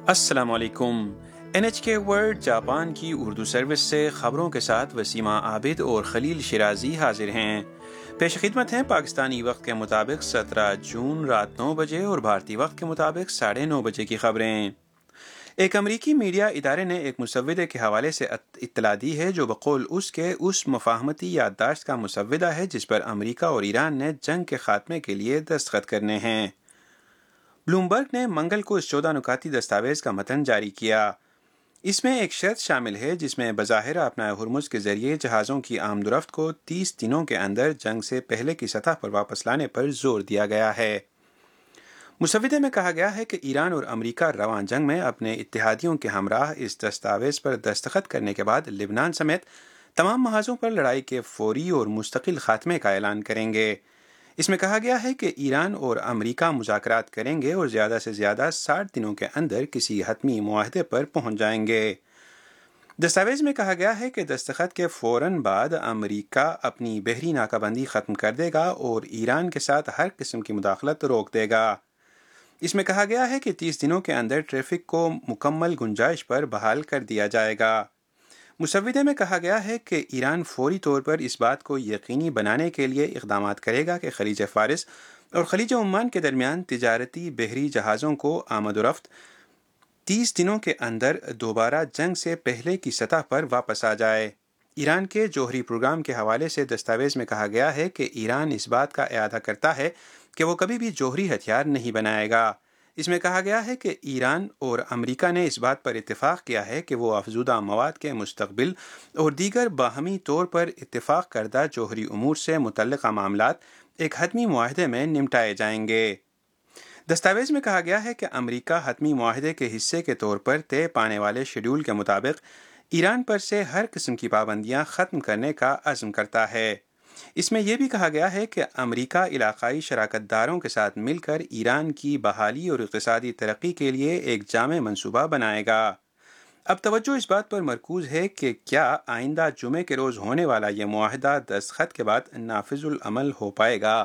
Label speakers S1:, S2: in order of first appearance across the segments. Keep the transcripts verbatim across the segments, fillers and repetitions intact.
S1: السلام علیکم۔ N H کے ورلڈ جاپان کی اردو سروس سے خبروں کے ساتھ وسیمہ عابد اور خلیل شیرازی حاضر ہیں۔ پیش خدمت ہیں پاکستانی وقت کے مطابق سترہ جون رات نو بجے اور بھارتی وقت کے مطابق ساڑھے نو بجے کی خبریں۔ ایک امریکی میڈیا ادارے نے ایک مسودے کے حوالے سے اطلاع دی ہے جو بقول اس کے اس مفاہمتی یادداشت کا مسودہ ہے جس پر امریکہ اور ایران نے جنگ کے خاتمے کے لیے دستخط کرنے ہیں۔ بلومبرگ نے منگل کو اس چودہ نکاتی دستاویز کا متن جاری کیا۔ اس میں ایک شرط شامل ہے جس میں بظاہر اپنا ہرمز کے ذریعے جہازوں کی آمد و رفت کو تیس دنوں کے اندر جنگ سے پہلے کی سطح پر واپس لانے پر زور دیا گیا ہے۔ مسودے میں کہا گیا ہے کہ ایران اور امریکہ رواں جنگ میں اپنے اتحادیوں کے ہمراہ اس دستاویز پر دستخط کرنے کے بعد لبنان سمیت تمام محاذوں پر لڑائی کے فوری اور مستقل خاتمے کا اعلان کریں گے۔ اس میں کہا گیا ہے کہ ایران اور امریکہ مذاکرات کریں گے اور زیادہ سے زیادہ ساٹھ دنوں کے اندر کسی حتمی معاہدے پر پہنچ جائیں گے۔ دستاویز میں کہا گیا ہے کہ دستخط کے فوراً بعد امریکہ اپنی بحری ناکہ بندی ختم کر دے گا اور ایران کے ساتھ ہر قسم کی مداخلت روک دے گا۔ اس میں کہا گیا ہے کہ تیس دنوں کے اندر ٹریفک کو مکمل گنجائش پر بحال کر دیا جائے گا۔ مسودے میں کہا گیا ہے کہ ایران فوری طور پر اس بات کو یقینی بنانے کے لیے اقدامات کرے گا کہ خلیج فارس اور خلیج عمان کے درمیان تجارتی بحری جہازوں کو آمد و رفت تیس دنوں کے اندر دوبارہ جنگ سے پہلے کی سطح پر واپس آ جائے۔ ایران کے جوہری پروگرام کے حوالے سے دستاویز میں کہا گیا ہے کہ ایران اس بات کا اعادہ کرتا ہے کہ وہ کبھی بھی جوہری ہتھیار نہیں بنائے گا۔ اس میں کہا گیا ہے کہ ایران اور امریکہ نے اس بات پر اتفاق کیا ہے کہ وہ افزودہ مواد کے مستقبل اور دیگر باہمی طور پر اتفاق کردہ جوہری امور سے متعلقہ معاملات ایک حتمی معاہدے میں نمٹائے جائیں گے۔ دستاویز میں کہا گیا ہے کہ امریکہ حتمی معاہدے کے حصے کے طور پر طے پانے والے شیڈول کے مطابق ایران پر سے ہر قسم کی پابندیاں ختم کرنے کا عزم کرتا ہے۔ اس میں یہ بھی کہا گیا ہے کہ امریکہ علاقائی شراکت داروں کے ساتھ مل کر ایران کی بحالی اور اقتصادی ترقی کے لیے ایک جامع منصوبہ بنائے گا۔ اب توجہ اس بات پر مرکوز ہے کہ کیا آئندہ جمعے کے روز ہونے والا یہ معاہدہ دستخط کے بعد نافذ العمل ہو پائے گا۔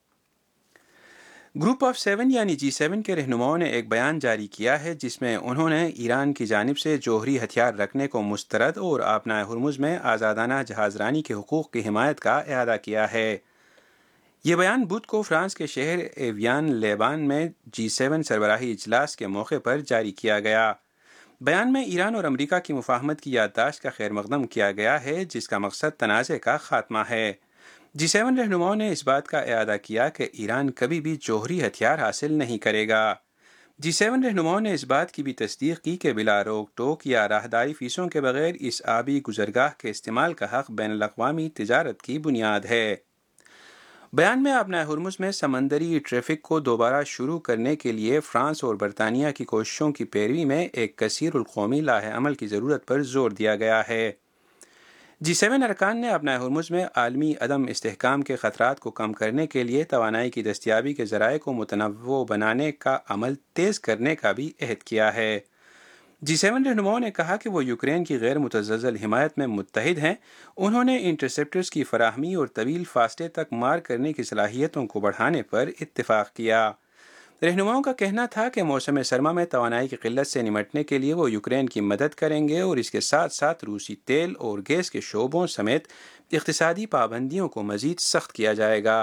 S1: گروپ آف سیون یعنی جی سیون کے رہنماؤں نے ایک بیان جاری کیا ہے جس میں انہوں نے ایران کی جانب سے جوہری ہتھیار رکھنے کو مسترد اور آبنائے ہرمز میں آزادانہ جہاز رانی کے حقوق کی حمایت کا اعادہ کیا ہے۔ یہ بیان بدھ کو فرانس کے شہر ایویان لیبان میں جی سیون سربراہی اجلاس کے موقع پر جاری کیا گیا۔ بیان میں ایران اور امریکہ کی مفاہمت کی یادداشت کا خیر مقدم کیا گیا ہے جس کا مقصد تنازع کا خاتمہ ہے۔ جی سیون رہنماؤں نے اس بات کا اعادہ کیا کہ ایران کبھی بھی جوہری ہتھیار حاصل نہیں کرے گا۔ جی سیون رہنماؤں نے اس بات کی بھی تصدیق کی کہ بلا روک ٹوک یا راہداری فیسوں کے بغیر اس آبی گزرگاہ کے استعمال کا حق بین الاقوامی تجارت کی بنیاد ہے۔ بیان میں آبنائے ہرمز میں سمندری ٹریفک کو دوبارہ شروع کرنے کے لیے فرانس اور برطانیہ کی کوششوں کی پیروی میں ایک کثیر القومی لاہ عمل کی ضرورت پر زور دیا گیا ہے۔ جی سیون ارکان نے آبنائے ہرمز میں عالمی عدم استحکام کے خطرات کو کم کرنے کے لیے توانائی کی دستیابی کے ذرائع کو متنوع بنانے کا عمل تیز کرنے کا بھی عہد کیا ہے۔ جی سیون رہنماؤں نے کہا کہ وہ یوکرین کی غیر متزلزل حمایت میں متحد ہیں۔ انہوں نے انٹرسیپٹرز کی فراہمی اور طویل فاصلے تک مار کرنے کی صلاحیتوں کو بڑھانے پر اتفاق کیا۔ رہنماؤں کا کہنا تھا کہ موسم سرما میں توانائی کی قلت سے نمٹنے کے لیے وہ یوکرین کی مدد کریں گے اور اس کے ساتھ ساتھ روسی تیل اور گیس کے شعبوں سمیت اقتصادی پابندیوں کو مزید سخت کیا جائے گا۔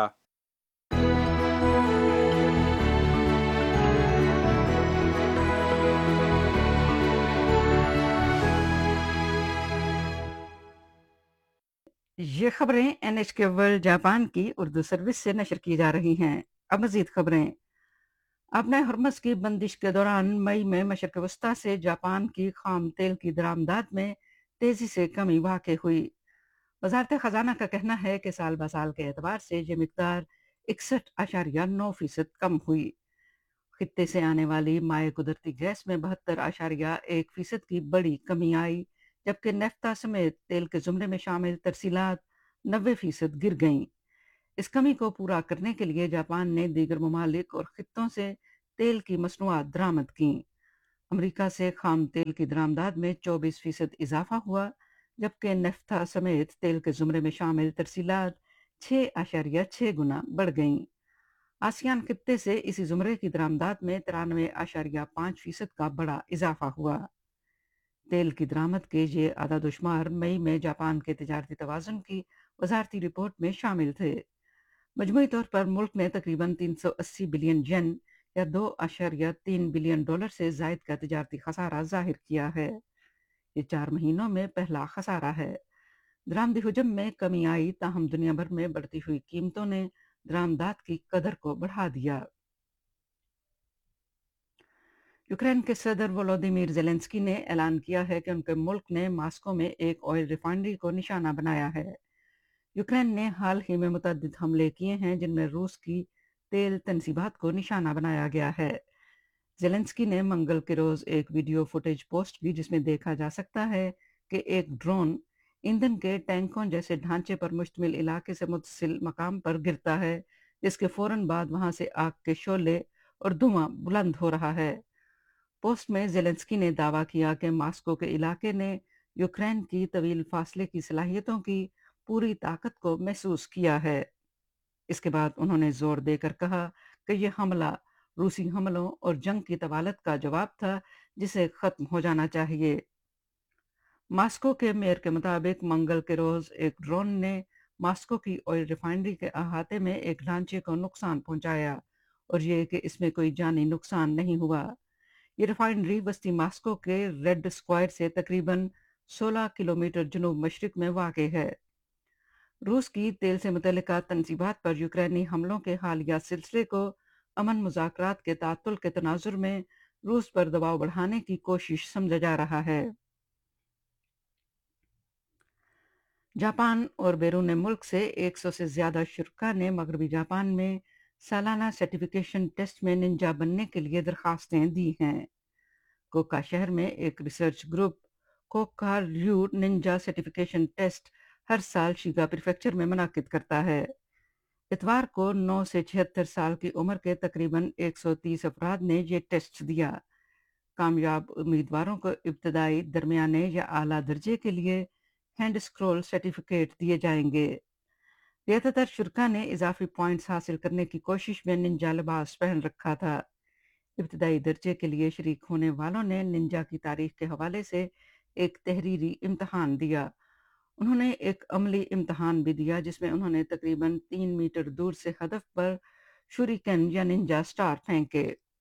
S2: یہ خبریں این ایچ کے ورلڈ جاپان کی اردو سروس سے نشر کی جا رہی ہیں۔ اب مزید خبریں۔ اپنے ہرمز کی بندش کے دوران مئی میں مشرق وسطیٰ سے جاپان کی خام تیل کی درآمدات میں تیزی سے کمی واقع ہوئی۔ وزارت خزانہ کا کہنا ہے کہ سال بہ سال کے اعتبار سے یہ مقدار اکسٹھ اشاریہ نو فیصد کم ہوئی۔ خطے سے آنے والی مائع قدرتی گیس میں بہتر اشاریہ ایک فیصد کی بڑی کمی آئی، جبکہ نیفتا سمیت تیل کے زمرے میں شامل ترسیلات نوے فیصد گر گئیں۔ اس کمی کو پورا کرنے کے لیے جاپان نے دیگر ممالک اور خطوں سے تیل کی مصنوعات درآمد کیں۔ امریکہ سے خام تیل کی درآمدات میں چوبیس فیصد اضافہ ہوا، جبکہ نیفتا سمیت تیل کے زمرے میں شامل ترسیلات چھ اشاریہ چھ گنا بڑھ گئیں۔ आसियान खित्ते से इसी जुमरे की दरामदात में तिरानवे आशारिया पाँच फीसद का बड़ा इजाफा हुआ। तेल की दरामद के ये आदादुशुमार मई में जापान के तिजारती तवाज़ुन की वजारती रिपोर्ट में शामिल थे। मजमूई तौर पर मुल्क ने तकरीबन तीन सौ अस्सी बिलियन येन या दो आशारिया तीन बिलियन डॉलर से जायद का तिजारती खसारा जाहिर किया है। ये चार महीनों में पहला खसारा है। दरामदी हुजम में कमी आई, ताहम दुनिया भर में बढ़ती हुई कीमतों ने दरामदात की कदर को बढ़ा दिया। यूक्रेन के सदर वोलोदिमीर ज़ेलेंस्की ने ऐलान किया है कि उनके मुल्क ने मॉस्को में एक ऑयल रिफाइनरी को निशाना बनाया है। यूक्रेन ने हाल ही में मुतअद्दिद हमले किए हैं जिनमें रूस की तेल तनसीबात को निशाना बनाया गया है। ज़ेलेंस्की ने मंगल के रोज एक वीडियो फुटेज पोस्ट की जिसमें देखा जा सकता है कि एक ड्रोन ईंधन के टैंकों जैसे ढांचे पर मुश्तमिल इलाके से मुतसिल मकाम पर गिरता है, जिसके फौरन बाद वहां से आग के शोले और धुआं बुलंद हो रहा है। पोस्ट में ज़ेलेंस्की ने दावा किया कि मॉस्को के इलाके ने यूक्रेन की तवील फासले की सलाहियतों की पूरी ताकत को महसूस किया है। इसके बाद उन्होंने जोर देकर कहा कि यह हमला रूसी हमलों और जंग की तवालत का जवाब था जिसे खत्म हो जाना चाहिए। मॉस्को के मेयर के मुताबिक मंगल के रोज एक ड्रोन ने मॉस्को की ऑयल रिफाइनरी के अहाते में एक ढांचे को नुकसान पहुंचाया और ये कि इसमें कोई जानी नुकसान नहीं हुआ। ये रिफाइनरी वस्ती मॉस्को के रेड स्क्वायर से तकरीबन सोलह किलोमीटर जनूब मशरिक में वाक़ है। रूस की तेल से मुतल्लिका तनसीबात पर यूक्रेनी हमलों के हालिया सिलसिले को अमन मुज़ाकरात के तातुल के तनाजुर में रूस पर दबाव बढ़ाने की कोशिश समझा जा रहा है। जापान और बैरून मुल्क से एक सौ से ज्यादा शुरा ने मगरबी जापान में सालाना सर्टिफिकेशन टेस्ट में निंजा बनने के लिए दरखास्तें दी हैं। कोका शहर में एक research group Coca र्यू Ninja certification test हर साल शिगा प्रीफेक्चर में मुनाकिद करता है। इतवार को नौ से छिहत्तर साल की उम्र के तकरीबन एक सौ तीस अफराद ने ये टेस्ट दिया। कामयाब उम्मीदवारों को इब्तदाई, दरमियाने या आला दर्जे के लिए हैंड स्क्रॉल सर्टिफिकेट दिए जाएंगे। ज्यादातर शुरा ने इजाफी पॉइंट्स हासिल करने की कोशिश में निंजा लिबास पहन रखा था। इब्तदाई दर्जे के लिए शरीक होने वालों ने निंजा की तारीख के हवाले से एक तहरीरी इम्तहान दिया। उन्होंने एक अमली इम्तहान भी दिया जिसमें उन्होंने तकरीबन तीन मीटर दूर से हदफ पर शुरिकन या निंजा स्टार फेंके।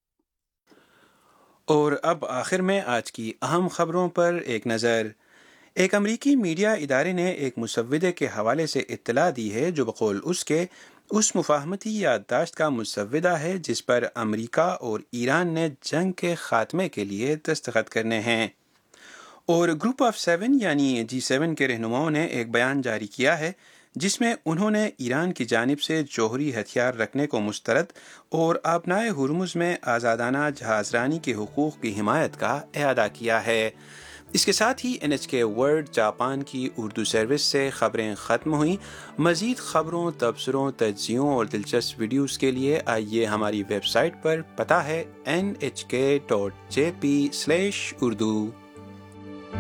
S1: और अब आखिर में आज की अहम खबरों पर एक नज़र। एक अमरीकी मीडिया इदारे ने एक मुसव्विदे के हवाले से इत्तला दी है जो बकौल उसके उस मुफाहमती याददाश्त का मुसव्विदा है जिस पर अमरीका और ईरान ने जंग के खात्मे के लिए दस्तखत करने हैं। और ग्रुप ऑफ सेवन यानी जी सेवन के रहनुमाओं ने एक बयान जारी किया है जिसमें उन्होंने ईरान की जानिब से जौहरी हथियार रखने को मुस्तरद और आबनाए हुर्मुज़ में आज़ादाना जहाज़रानी के हुकूक़ की हिमायत का इआदा किया है। इसके साथ ही एन एच के वर्ल्ड जापान की उर्दू सर्विस से खबरें ख़त्म हुई। मज़ीद खबरों, तबसरों, तज्ज़ियों और दिलचस्प वीडियोज़ के लिए आइए हमारी वेबसाइट पर, पता है एन एच के dot J P slash Urdu.